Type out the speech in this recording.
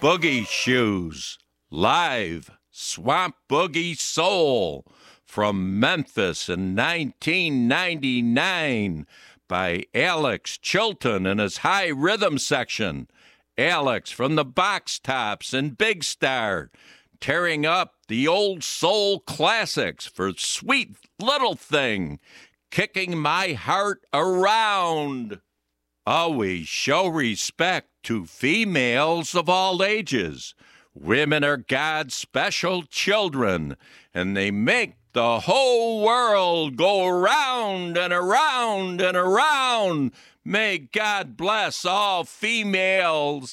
Boogie Shoes, live Swamp Boogie Soul from Memphis in 1999 by Alex Chilton and his high rhythm section. Alex from the Box Tops and Big Star, tearing up the old soul classics for Sweet Little Thing, kicking my heart around. Always show respect to females of all ages. Women are God's special children, and they make the whole world go around and around and around. May God bless all females.